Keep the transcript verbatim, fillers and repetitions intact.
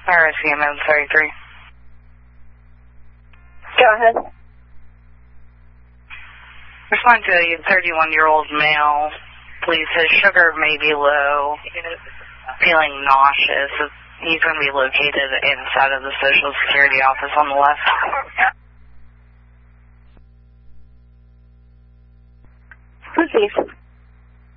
R S C M M thirty-three. Go ahead. Respond to a thirty-one-year-old male. Please, his sugar may be low, feeling nauseous. He's going to be located inside of the Social Security office on the left. Proceed.